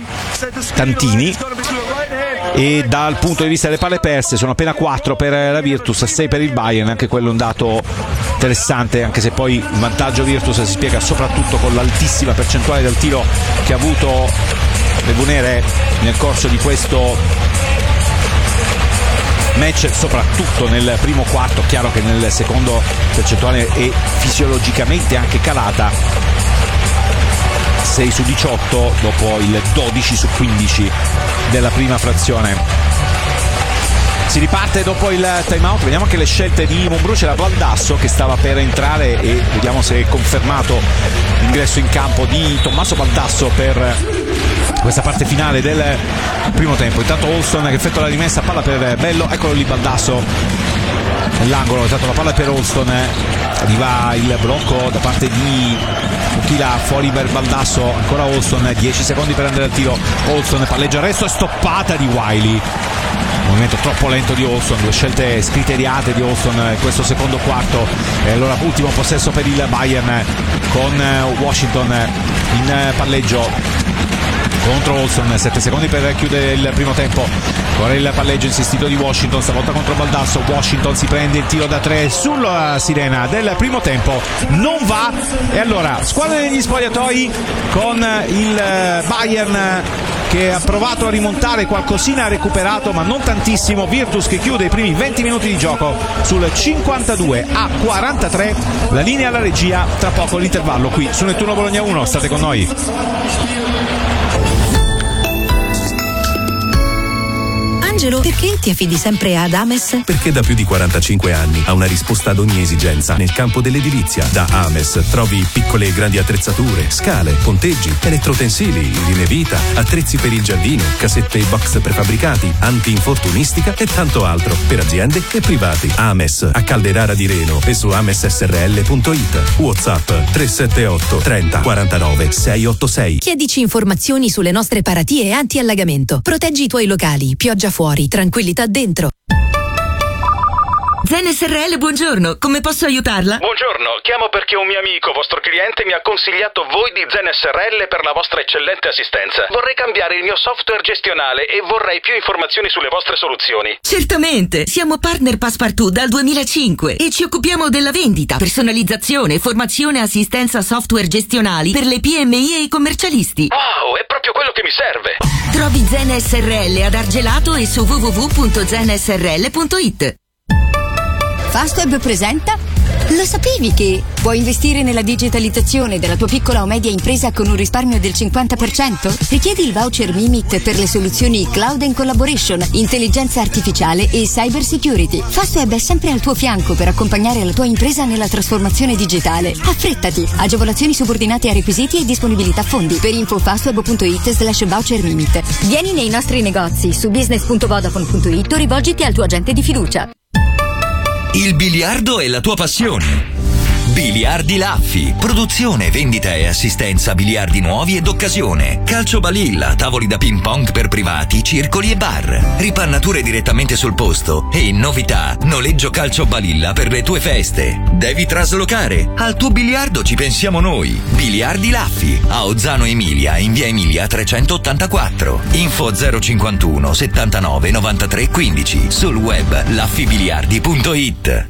e dal punto di vista delle palle perse sono appena 4 per la Virtus, 6 per il Bayern, anche quello è un dato interessante, anche se poi il vantaggio Virtus si spiega soprattutto con l'altissima percentuale del tiro che ha avuto le Bonere nel corso di questo match, soprattutto nel primo quarto. Chiaro che nel secondo percentuale è fisiologicamente anche calata, 6 su 18 dopo il 12 su 15 della prima frazione. Si riparte dopo il timeout, vediamo che le scelte di Mumbrú, c'era Baldasso che stava per entrare e vediamo se è confermato l'ingresso in campo di Tommaso Baldasso per questa parte finale del primo tempo. Intanto Olson che effettua la rimessa, palla per Bello, eccolo lì Baldasso nell'angolo, intanto la palla per Olson, arriva il blocco da parte di Mukhila, fuori per Baldasso, ancora Olson, 10 secondi per andare al tiro, Olson palleggia il resto, stoppata di Wiley, movimento troppo lento di Olson, 2 scelte scriteriate di Olson in questo secondo quarto. E allora ultimo possesso per il Bayern con Washington in palleggio contro Olson, 7 secondi per chiudere il primo tempo. Ora il palleggio insistito di Washington, stavolta contro Baldasso. Washington si prende il tiro da 3 sulla sirena del primo tempo, non va, e allora squadra degli spogliatoi con il Bayern che ha provato a rimontare, qualcosina ha recuperato ma non tantissimo. Virtus che chiude i primi 20 minuti di gioco sul 52-43, la linea alla regia, tra poco l'intervallo qui su Nettuno Bologna 1, state con noi. Angelo, perché ti affidi sempre ad Ames? Perché da più di 45 anni ha una risposta ad ogni esigenza nel campo dell'edilizia. Da Ames trovi piccole e grandi attrezzature, scale, ponteggi, elettrotensili, linee vita, attrezzi per il giardino, casette e box prefabbricati, anti-infortunistica e tanto altro per aziende e privati. Ames a Calderara di Reno e su amessrl.it. WhatsApp 378 30 49 686. Chiedici informazioni sulle nostre paratie anti-allagamento. Proteggi i tuoi locali, pioggia fuori, tranquillità dentro. Zen SRL, buongiorno, come posso aiutarla? Buongiorno, chiamo perché un mio amico, vostro cliente, mi ha consigliato voi di Zen SRL per la vostra eccellente assistenza. Vorrei cambiare il mio software gestionale e vorrei più informazioni sulle vostre soluzioni. Certamente, siamo partner Passepartout dal 2005 e ci occupiamo della vendita, personalizzazione, formazione e assistenza software gestionali per le PMI e i commercialisti. Wow, è proprio quello che mi serve. Trovi Zen SRL ad Argelato e su www.zensrl.it. Fastweb presenta? Lo sapevi che puoi investire nella digitalizzazione della tua piccola o media impresa con un risparmio del 50%? Richiedi il voucher Mimit per le soluzioni Cloud and Collaboration, intelligenza artificiale e cyber security. Fastweb è sempre al tuo fianco per accompagnare la tua impresa nella trasformazione digitale. Affrettati! Agevolazioni subordinate a requisiti e disponibilità fondi. Per info fastweb.it/voucher Mimit. Vieni nei nostri negozi su business.vodafone.it o rivolgiti al tuo agente di fiducia. Il biliardo è la tua passione. Biliardi Laffi, produzione, vendita e assistenza biliardi nuovi ed occasione, calcio balilla, tavoli da ping pong per privati, circoli e bar, ripannature direttamente sul posto e in novità, noleggio calcio balilla per le tue feste. Devi traslocare? Al tuo biliardo ci pensiamo noi. Biliardi Laffi, a Ozzano Emilia, in via Emilia 384. Info 051 79 93 15, sul web laffibiliardi.it.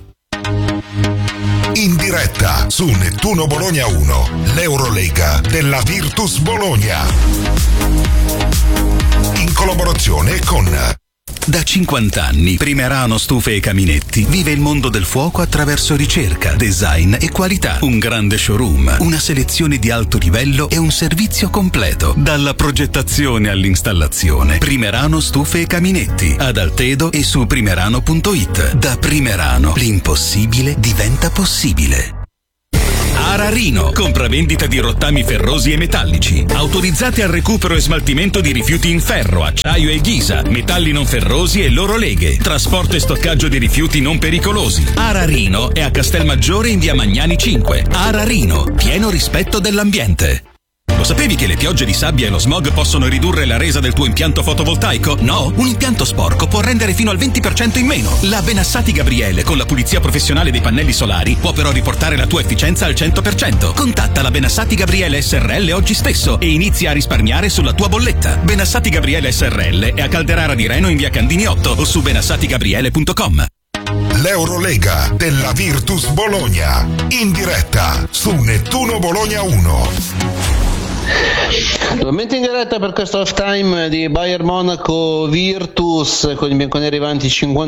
In diretta su Nettuno Bologna 1, l'Eurolega della Virtus Bologna. In collaborazione con Da 50 anni Primerano Stufe e Caminetti vive il mondo del fuoco attraverso ricerca, design e qualità. Un grande showroom, una selezione di alto livello e un servizio completo. Dalla progettazione all'installazione. Primerano Stufe e Caminetti, ad Altedo e su primerano.it. Da Primerano l'impossibile diventa possibile. Ararino, compravendita di rottami ferrosi e metallici, autorizzati al recupero e smaltimento di rifiuti in ferro, acciaio e ghisa, metalli non ferrosi e loro leghe, trasporto e stoccaggio di rifiuti non pericolosi. Ararino è a Castelmaggiore in via Magnani 5. Ararino, pieno rispetto dell'ambiente. Lo sapevi che le piogge di sabbia e lo smog possono ridurre la resa del tuo impianto fotovoltaico? No? Un impianto sporco può rendere fino al 20% in meno. La Benassati Gabriele, con la pulizia professionale dei pannelli solari, può però riportare la tua efficienza al 100%. Contatta la Benassati Gabriele SRL oggi stesso e inizia a risparmiare sulla tua bolletta. Benassati Gabriele SRL è a Calderara di Reno in via Candini 8 o su benassatigabriele.com. L'Eurolega della Virtus Bologna, in diretta su Nettuno Bologna 1. Nuovamente in diretta per questo half time di Bayern Monaco Virtus con i bianconeri avanti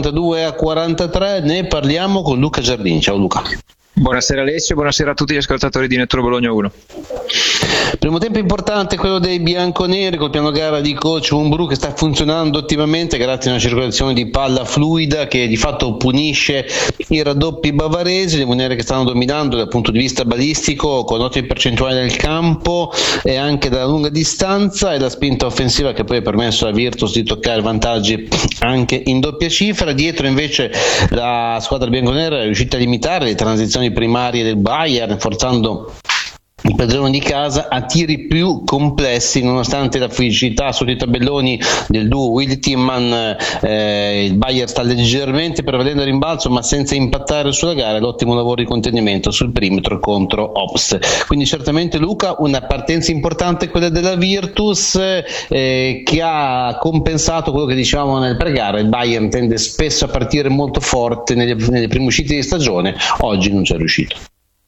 52-43. Ne parliamo con Luca Giardini. Ciao Luca. Buonasera Alessio, buonasera a tutti gli ascoltatori di Nettuno Bologna 1. Primo tempo importante quello dei bianconeri col piano gara di coach Mumbrú che sta funzionando ottimamente grazie a una circolazione di palla fluida che di fatto punisce i raddoppi bavaresi, le monere che stanno dominando dal punto di vista balistico con ottime percentuali nel campo e anche dalla lunga distanza, e la spinta offensiva che poi ha permesso alla Virtus di toccare vantaggi anche in doppia cifra. Dietro invece la squadra bianconera è riuscita a limitare le transizioni primarie del Bayern, forzando il padrone di casa a tiri più complessi nonostante la fluidità sotto i tabelloni del duo Willy Tillman. Il Bayern sta leggermente prevalendo il rimbalzo ma senza impattare sulla gara, l'ottimo lavoro di contenimento sul perimetro contro Obst. Quindi certamente Luca una partenza importante quella della Virtus che ha compensato quello che dicevamo nel pre-gara. Il Bayern tende spesso a partire molto forte nelle prime uscite di stagione, oggi non c'è riuscito.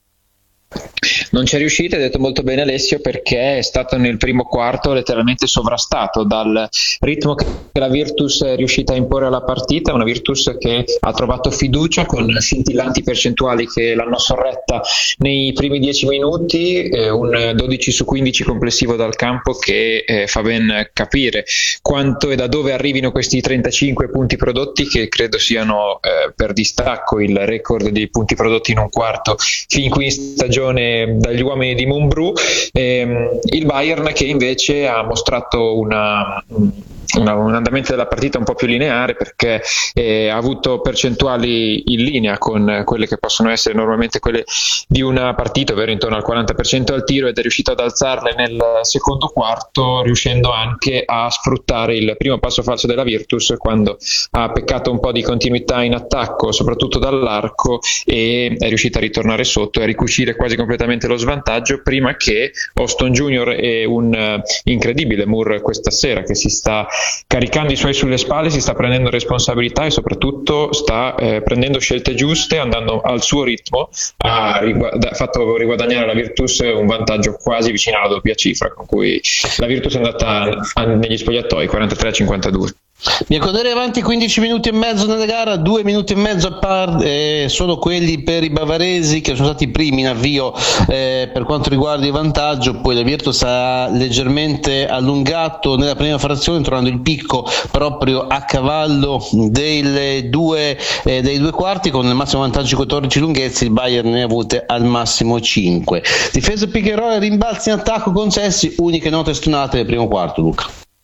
Non c'è riuscito, hai detto molto bene Alessio, perché è stato nel primo quarto letteralmente sovrastato dal ritmo che la Virtus è riuscita a imporre alla partita, una Virtus che ha trovato fiducia con scintillanti percentuali che l'hanno sorretta nei primi 10 minuti, un 12 su 15 complessivo dal campo che fa ben capire quanto e da dove arrivino questi 35 punti prodotti che credo siano per distacco il record dei punti prodotti in un quarto fin qui in stagione dagli uomini di Mumbrú. Il Bayern che invece ha mostrato un andamento della partita un po' più lineare perché ha avuto percentuali in linea con quelle che possono essere normalmente quelle di una partita, ovvero intorno al 40% al tiro, ed è riuscito ad alzarle nel secondo quarto, riuscendo anche a sfruttare il primo passo falso della Virtus quando ha peccato un po' di continuità in attacco soprattutto dall'arco, e è riuscita a ritornare sotto e a ricucire quasi completamente lo svantaggio prima che Austin Junior e un incredibile Moore questa sera, che si sta caricando i suoi sulle spalle, si sta prendendo responsabilità e soprattutto sta prendendo scelte giuste, andando al suo ritmo, ha fatto riguadagnare alla Virtus un vantaggio quasi vicino alla doppia cifra, con cui la Virtus è andata negli spogliatoi 43-52. Bianconeri avanti 15 minuti e mezzo nella gara, 2 minuti e mezzo sono quelli per i bavaresi che sono stati i primi in avvio per quanto riguarda il vantaggio. Poi la Virtus ha leggermente allungato nella prima frazione trovando il picco proprio a cavallo dei due quarti, con il massimo vantaggio 14 lunghezze. Il Bayern ne ha avute al massimo 5. Difesa pick and roll, rimbalzi in attacco concessi, uniche note stonate nel primo quarto. Luca.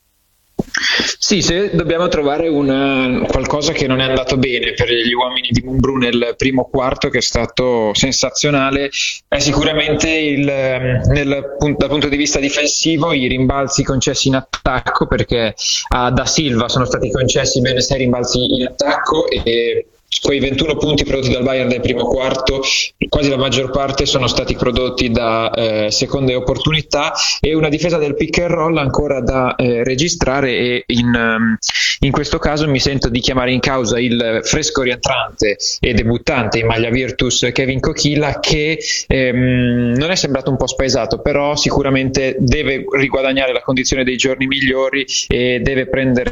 Sì, se dobbiamo trovare qualcosa che non è andato bene per gli uomini di Mumbrú nel primo quarto, che è stato sensazionale, è sicuramente dal punto di vista difensivo i rimbalzi concessi in attacco, perché da Silva sono stati concessi ben 6 rimbalzi in attacco e quei 21 punti prodotti dal Bayern nel primo quarto, quasi la maggior parte sono stati prodotti da seconde opportunità, e una difesa del pick and roll ancora da registrare, e in questo caso mi sento di chiamare in causa il fresco rientrante e debuttante in maglia Virtus Kevin Kokila, che non è sembrato un po' spaesato, però sicuramente deve riguadagnare la condizione dei giorni migliori e deve prendere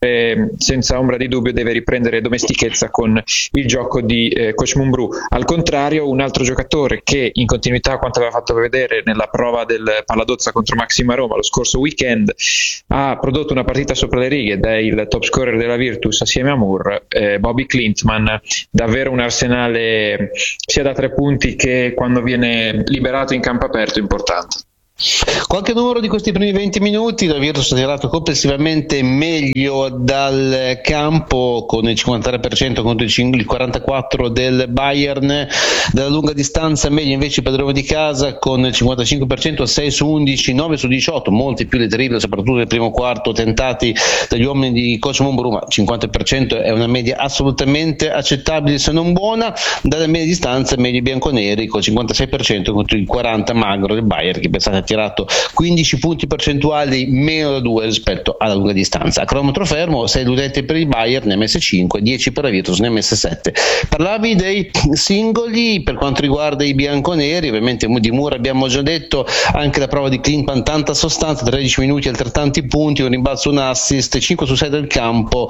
senza ombra di dubbio deve riprendere domestichezza con il gioco di coach Mumbrú. Al contrario, un altro giocatore che in continuità a quanto aveva fatto vedere nella prova del Palladozza contro Maxima Roma lo scorso weekend ha prodotto una partita sopra le righe, ed è il top scorer della Virtus assieme a Moore, Bobby Klintman, davvero un arsenale sia da 3 punti che quando viene liberato in campo aperto importante. Qualche numero di questi primi 20 minuti, la Virtus ha tirato complessivamente meglio dal campo con il 53% contro il 44% del Bayern, dalla lunga distanza meglio invece il padrone di casa con il 55%, 6 su 11, 9 su 18, molti più le dribble soprattutto nel primo quarto tentati dagli uomini di coach Mumbrú, ma 50% è una media assolutamente accettabile se non buona. Dalla media distanza meglio i bianconeri con il 56% contro il 40% magro del Bayern, che pensate ha tirato 15 punti percentuali meno da 2 rispetto alla lunga distanza. A cronometro fermo 6 ludenti per il Bayern, ne ha messe 5, 10 per la Virtus, ne ha messe 7. Parlavi dei singoli per quanto riguarda i bianconeri, ovviamente di Moore abbiamo già detto, anche la prova di Klintman tanta sostanza, 13 minuti altrettanti punti, un rimbalzo, un assist, 5 su 6 del campo,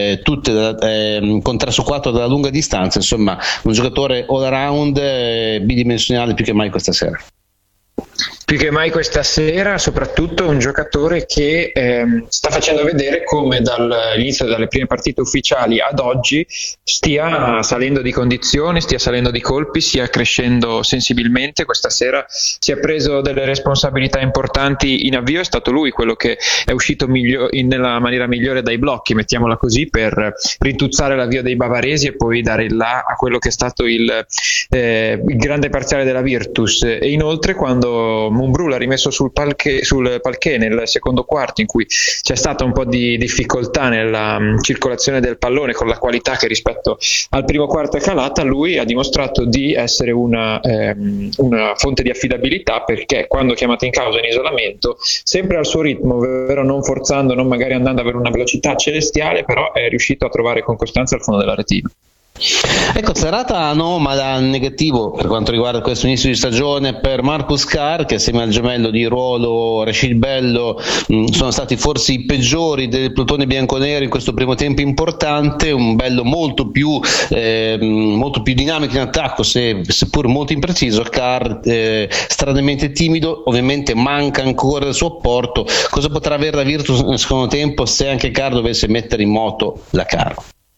tutte con 3 su 4 dalla lunga distanza, insomma un giocatore all around, bidimensionale più che mai questa sera. Più che mai questa sera, soprattutto un giocatore che sta facendo vedere come dall'inizio dalle prime partite ufficiali ad oggi stia salendo di condizione, stia salendo di colpi, stia crescendo sensibilmente. Questa sera si è preso delle responsabilità importanti in avvio, è stato lui quello che è uscito nella maniera migliore dai blocchi, mettiamola così, per rintuzzare l'avvio dei bavaresi e poi dare il là a quello che è stato il grande parziale della Virtus. E inoltre quando Mumbrú l'ha rimesso sul palquet nel secondo quarto, in cui c'è stata un po' di difficoltà nella circolazione del pallone con la qualità che rispetto al primo quarto è calata, lui ha dimostrato di essere una fonte di affidabilità, perché quando chiamato in causa in isolamento, sempre al suo ritmo, ovvero non forzando, non magari andando ad avere una velocità celestiale, però è riuscito a trovare con costanza il fondo della retina. Ecco, serata anomala, negativo per quanto riguarda questo inizio di stagione per Marcus Carr, che assieme al gemello di ruolo Rashid Bello sono stati forse i peggiori del plotone bianconero in questo primo tempo importante. Un Bello molto più dinamico in attacco, seppur molto impreciso. Carr stranamente timido, ovviamente manca ancora il suo apporto. Cosa potrà avere la Virtus nel secondo tempo se anche Carr dovesse mettere in moto la Carr?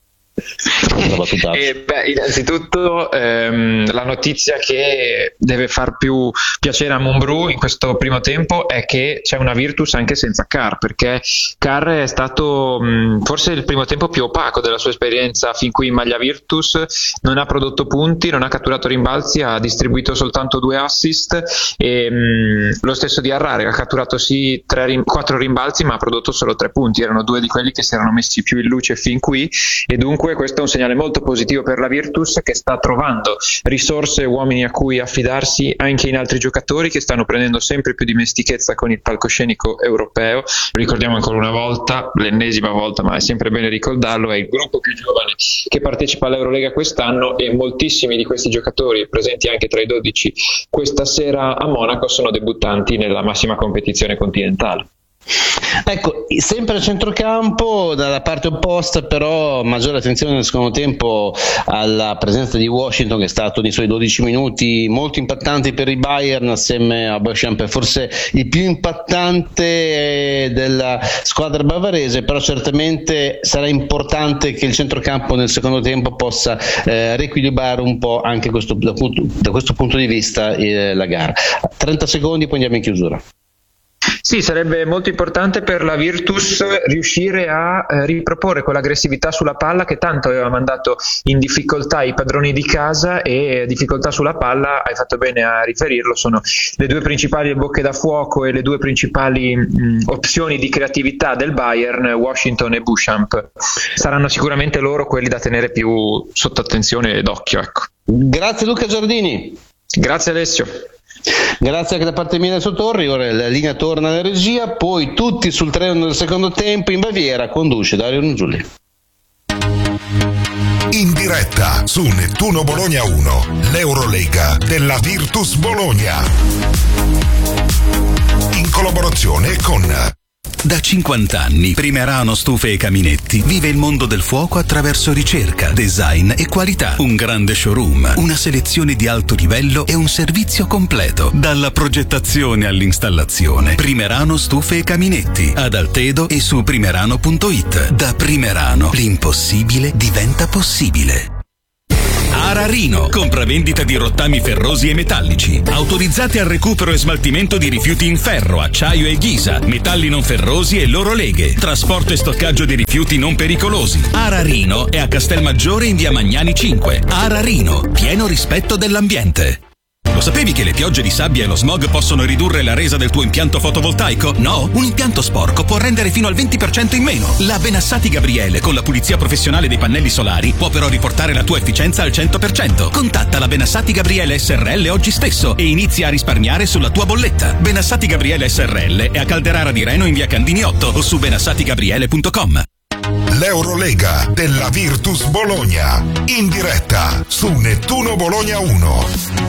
Innanzitutto la notizia che deve far più piacere a Mumbrú in questo primo tempo è che c'è una Virtus anche senza Carr, perché Carr è stato forse il primo tempo più opaco della sua esperienza fin qui in maglia Virtus, non ha prodotto punti, non ha catturato rimbalzi, ha distribuito soltanto 2 assist, e lo stesso di Harrare, ha catturato sì 4 rimbalzi ma ha prodotto solo 3 punti, erano 2 di quelli che si erano messi più in luce fin qui, e dunque questo è un segnale molto positivo per la Virtus, che sta trovando risorse e uomini a cui affidarsi anche in altri giocatori che stanno prendendo sempre più dimestichezza con il palcoscenico europeo. Ricordiamo ancora una volta, l'ennesima volta, ma è sempre bene ricordarlo, è il gruppo più giovane che partecipa all'Eurolega quest'anno, e moltissimi di questi giocatori, presenti anche tra i 12 questa sera a Monaco, sono debuttanti nella massima competizione continentale. Ecco, sempre a centrocampo, dalla parte opposta però maggiore attenzione nel secondo tempo alla presenza di Washington, che è stato nei suoi 12 minuti molto impattanti per il Bayern, assieme a Beauchamp forse il più impattante della squadra bavarese, però certamente sarà importante che il centrocampo nel secondo tempo possa riequilibrare un po' anche da questo punto di vista la gara. 30 secondi, poi andiamo in chiusura. Sì, sarebbe molto importante per la Virtus riuscire a riproporre quell'aggressività sulla palla che tanto aveva mandato in difficoltà i padroni di casa, e difficoltà sulla palla, hai fatto bene a riferirlo, sono le 2 principali bocche da fuoco e le 2 principali opzioni di creatività del Bayern, Washington e Beauchamp. Saranno sicuramente loro quelli da tenere più sotto attenzione ed occhio. Ecco. Grazie Luca Giardini. Grazie Alessio. Grazie anche da parte mia del Torri. Ora la linea torna alla regia, poi tutti sul treno del secondo tempo in Baviera, conduce Dario Nunzulli. In diretta su Nettuno Bologna 1, l'Eurolega della Virtus Bologna, in collaborazione con Da 50 anni Primerano Stufe e Caminetti vive il mondo del fuoco attraverso ricerca, design e qualità. Un grande showroom, una selezione di alto livello e un servizio completo. Dalla progettazione all'installazione. Primerano Stufe e Caminetti ad Altedo e su primerano.it. Da Primerano l'impossibile diventa possibile. Ararino, compravendita di rottami ferrosi e metallici, autorizzati al recupero e smaltimento di rifiuti in ferro, acciaio e ghisa, metalli non ferrosi e loro leghe, trasporto e stoccaggio di rifiuti non pericolosi. Ararino è a Castelmaggiore in via Magnani 5. Ararino, pieno rispetto dell'ambiente. Lo sapevi che le piogge di sabbia e lo smog possono ridurre la resa del tuo impianto fotovoltaico? No? Un impianto sporco può rendere fino al 20% in meno. La Benassati Gabriele, con la pulizia professionale dei pannelli solari, può però riportare la tua efficienza al 100%. Contatta la Benassati Gabriele SRL oggi stesso e inizia a risparmiare sulla tua bolletta. Benassati Gabriele SRL è a Calderara di Reno in via Candini 8 o su benassatigabriele.com. L'Eurolega della Virtus Bologna, in diretta su Nettuno Bologna 1.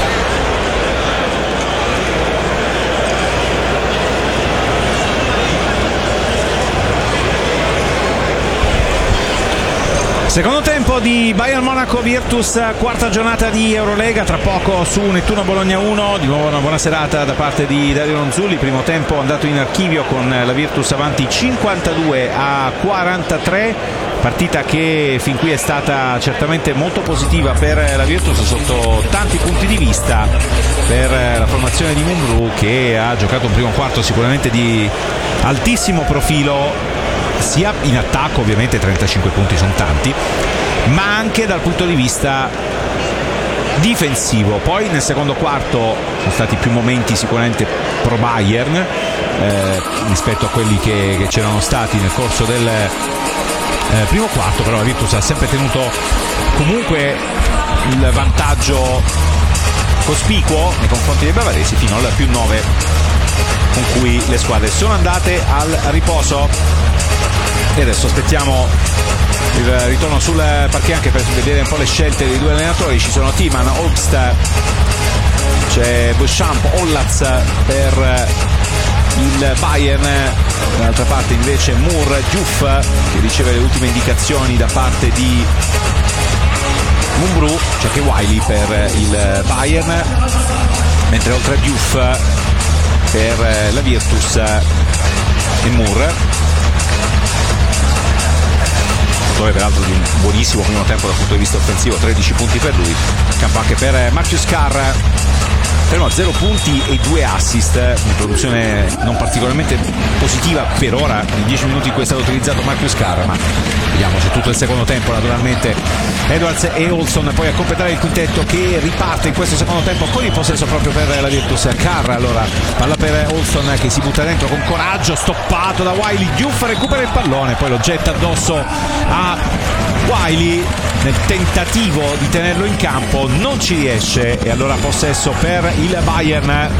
Secondo tempo di Bayern Monaco Virtus, quarta giornata di Eurolega, tra poco su Nettuno Bologna 1. Di nuovo una buona serata da parte di Dario Ronzulli. Primo tempo andato in archivio con la Virtus avanti 52-43, partita che fin qui è stata certamente molto positiva per la Virtus sotto tanti punti di vista, per la formazione di Mumbrú, che ha giocato un primo quarto sicuramente di altissimo profilo, sia in attacco, ovviamente 35 punti sono tanti, ma anche dal punto di vista difensivo. Poi nel secondo quarto sono stati più momenti sicuramente pro Bayern rispetto a quelli che c'erano stati nel corso del primo quarto, però la Virtus ha sempre tenuto comunque il vantaggio cospicuo nei confronti dei bavaresi fino al più 9 con cui le squadre sono andate al riposo. E adesso aspettiamo il ritorno sul parquet anche per vedere un po' le scelte dei due allenatori. Ci sono Timan, Obst, c'è Beauchamp, Ollatz per il Bayern, dall'altra parte invece Moore, Diouf che riceve le ultime indicazioni da parte di Mumbrú, c'è che Wiley per il Bayern, mentre oltre a Diouf per la Virtus e Moore, peraltro di un buonissimo primo tempo dal punto di vista offensivo, 13 punti per lui. Campo anche per Marcus Carr, fermo a 0 punti e 2 assist, una produzione non particolarmente positiva per ora nei 10 minuti in cui è stato utilizzato Marcus Carr, ma vediamo, c'è tutto il secondo tempo naturalmente. Edwards e Olson poi a completare il quintetto che riparte in questo secondo tempo con il possesso proprio per la Virtus. Carr allora, palla per Olson che si butta dentro con coraggio, stoppato da Wiley. Diouf recupera il pallone, poi lo getta addosso a Wiley nel tentativo di tenerlo in campo, non ci riesce e allora possesso per il Bayern,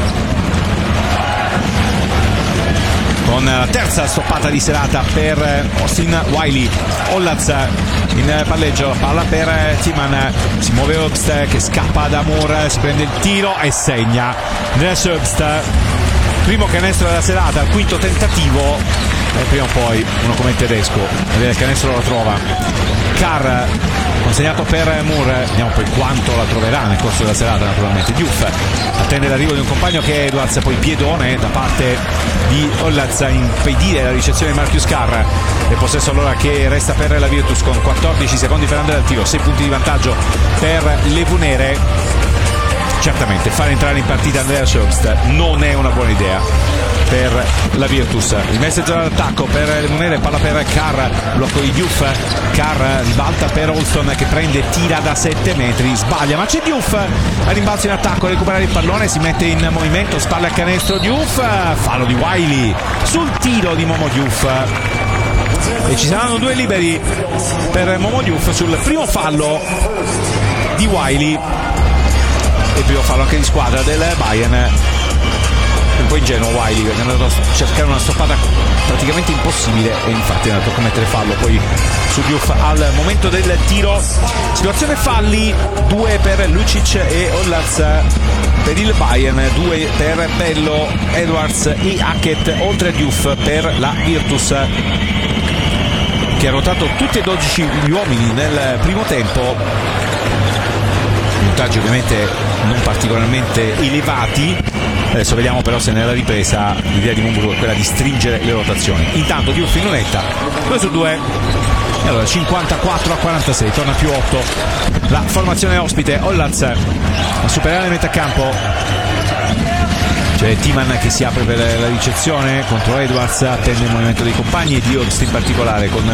con la terza stoppata di serata per Austin Wiley. Ollatz in palleggio, palla per Timan, si muove Obst che scappa da Moore, si prende il tiro e segna. Andreas Obst, primo canestro della serata, al quinto tentativo, e prima o poi uno come il tedesco il canestro lo trova. Carr consegnato per Moore, vediamo poi quanto la troverà nel corso della serata naturalmente. Diouf attende l'arrivo di un compagno che è Edwards, poi piedone da parte di Ollatz a impedire la ricezione di Marcus Carr, e possesso allora che resta per la Virtus con 14 secondi per andare al tiro, 6 punti di vantaggio per le Vunere. Certamente fare entrare in partita Andreas Obst non è una buona idea per la Virtus. Il messaggio all'attacco per le Vunere, palla per Carr, blocco di Diouf. Carr ribalta per Olson che prende, tira da 7 metri, sbaglia, ma c'è Diouf a rimbalzo in attacco a recuperare il pallone, si mette in movimento, spalla al canestro Diouf, fallo di Wiley sul tiro di Momo Diouf e ci saranno due liberi per Momo Diouf sul primo fallo di Wiley e primo fallo anche di squadra del Bayern. po' ingenuo Wiley, che è andato a cercare una stoppata praticamente impossibile e infatti è andato a commettere fallo poi su Diouf al momento del tiro. Situazione falli, 2 per Lucic e Hollatz per il Bayern, 2 per Bello, Edwards e Hackett, oltre a Diouf per la Virtus, che ha ruotato tutti e 12 gli uomini nel primo tempo. Minutaggi ovviamente non particolarmente elevati. Adesso vediamo però se nella ripresa l'idea di Mumbrù è quella di stringere le rotazioni. Intanto Diouf in lunetta, 2 su 2, e allora 54-46, torna più 8 la formazione ospite. Hollatz a superare metà campo, c'è Timan che si apre per la ricezione contro Edwards, attende il movimento dei compagni e Diobst in particolare con